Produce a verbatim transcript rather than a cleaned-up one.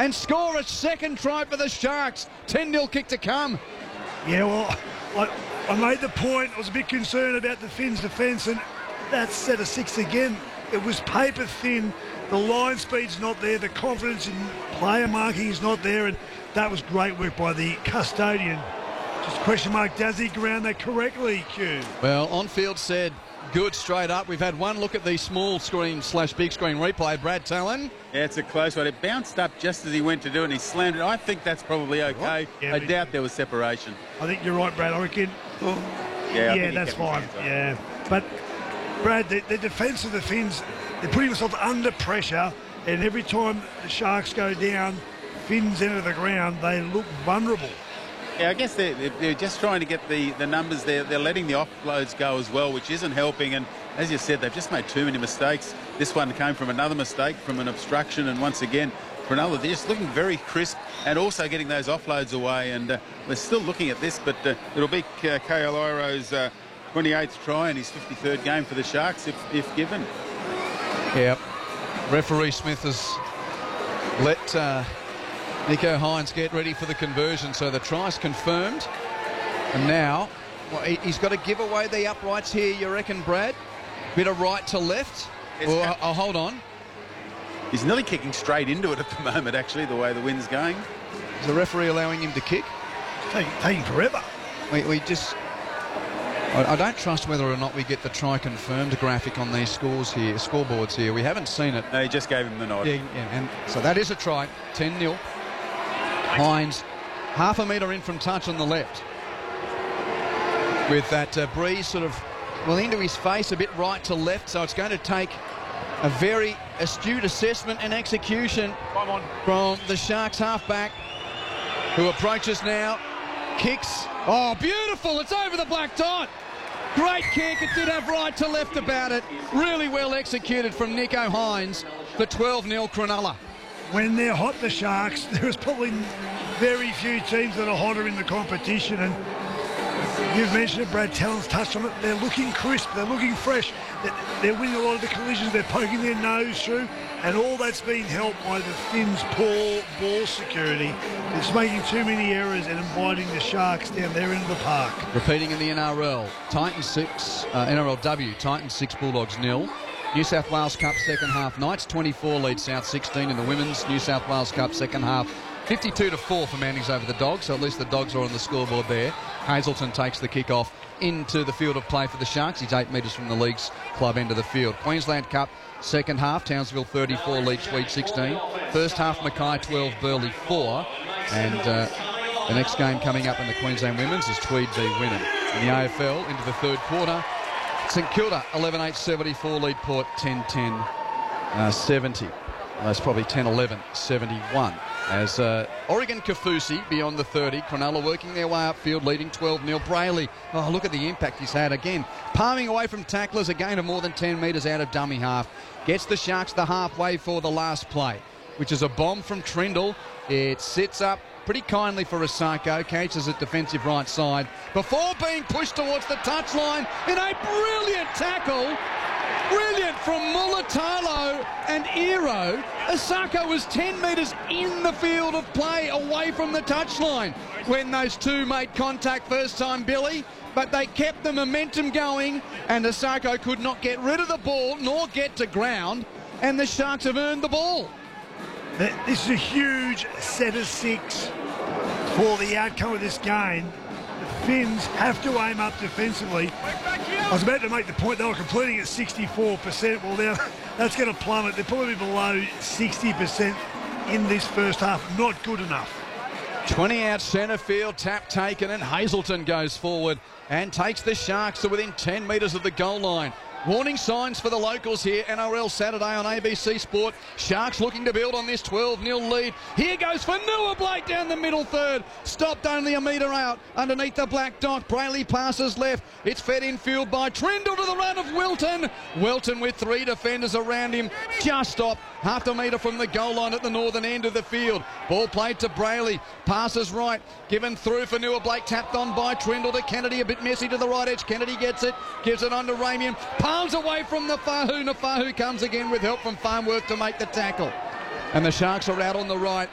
and score a second try for the Sharks. ten nil kick to come. Yeah, well, I, I made the point. I was a bit concerned about the Finns' defence, and that's set a six again. It was paper thin. The line speed's not there. The confidence in player marking is not there, and that was great work by the custodian. Just question mark, does he ground that correctly, Q? Well, on-field said good straight up. We've had one look at the small screen slash big screen replay. Brad Talon. Yeah, it's a close one. It bounced up just as he went to do it, and he slammed it. I think that's probably okay. Yeah, I doubt there was separation. I think you're right, Brad. I reckon. Oh, Yeah, I yeah, think he that's kept his fine. hands up. Yeah, but Brad, the, the defence of the Finns, they're putting themselves under pressure, and every time the Sharks go down, Finns enter the ground, they look vulnerable. Yeah, I guess they're, they're just trying to get the, the numbers there. They're letting the offloads go as well, which isn't helping. And as you said, they've just made too many mistakes. This one came from another mistake, from an obstruction. And once again, for another, they're just looking very crisp and also getting those offloads away. And uh, we're still looking at this, but uh, it'll be uh, K L Iro's uh, twenty-eighth try and his fifty-third game for the Sharks, if, if given. Yep. Referee Smith has let uh, Nicho Hynes get ready for the conversion, so the try's confirmed. And now, well, he, he's got to give away the uprights here, you reckon, Brad? Bit of right to left. Well, oh, hold on. He's nearly kicking straight into it at the moment, actually, the way the wind's going. Is the referee allowing him to kick? Taking, taking forever. We, we just... I, I don't trust whether or not we get the try confirmed graphic on these scores here, scoreboards here. We haven't seen it. No, he just gave him the nod. Yeah, yeah, and so that is a try. ten nil. Hynes, half a metre in from touch on the left. With that uh, breeze sort of, well, into his face, a bit right to left, so it's going to take a very astute assessment and execution from the Sharks halfback, who approaches now, kicks. Oh, beautiful, it's over the black dot. Great kick, it did have right to left about it. Really well executed from Nicho Hynes for twelve nil Cronulla. When they're hot, the Sharks, there's probably very few teams that are hotter in the competition, and you've mentioned it, Brad Talon's touched on it. They're looking crisp, they're looking fresh, they're winning a lot of the collisions, they're poking their nose through, and all that's being helped by the Finns' poor ball security. It's making too many errors and inviting the Sharks down their end of the park. Repeating in the N R L, Titans six, uh, N R L W, Titans six, Bulldogs nil. New South Wales Cup second half, Knights twenty-four lead South sixteen in the women's New South Wales Cup second half, fifty-two to four for Mandy's over the Dogs, so at least the Dogs are on the scoreboard there. Hazelton takes the kick off into the field of play for the Sharks. He's eight metres from the league's club end of the field. Queensland Cup second half, Townsville thirty-four lead Tweed sixteen. First half, Mackay twelve, Burleigh four. And uh, the next game coming up in the Queensland women's is Tweed v Wynnum. In the A F L into the third quarter, St Kilda eleven eight seventy-four lead Port ten ten seventy. Well, that's probably ten eleven seventy-one. As uh, Oregon Kafusi beyond the thirty. Cronulla working their way upfield, leading twelve nil. Brayley, oh, look at the impact he's had again. Palming away from tacklers, a gain of more than ten metres out of dummy half. Gets the Sharks the halfway for the last play, which is a bomb from Trindle. It sits up pretty kindly for Asako, catches it defensive right side before being pushed towards the touchline in a brilliant tackle. Brilliant from Mulatalo and Ero. Asako was ten metres in the field of play away from the touchline when those two made contact first time, Billy, but they kept the momentum going and Asako could not get rid of the ball nor get to ground, and the Sharks have earned the ball. This is a huge set of six for the outcome of this game. The Finns have to aim up defensively. I was about to make the point they were completing at sixty-four percent. Well, now that's going to plummet. They're probably below sixty percent in this first half. Not good enough. twenty out centre field, tap taken, and Hazelton goes forward and takes the Sharks to within ten metres of the goal line. Warning signs for the locals here. N R L Saturday on A B C Sport. Sharks looking to build on this twelve nil lead. Here goes for Noah Blake down the middle third. Stopped only a metre out underneath the black dot. Brayley passes left. It's fed in field by Trindle to the run of Wilton. Wilton with three defenders around him. Just stopped half a metre from the goal line at the northern end of the field. Ball played to Brayley. Passes right. Given through for Noah Blake. Tapped on by Trindle to Kennedy. A bit messy to the right edge. Kennedy gets it. Gives it on to Ramian. Palms away from Nafahu. Nafahu comes again with help from Farnworth to make the tackle. And the Sharks are out on the right.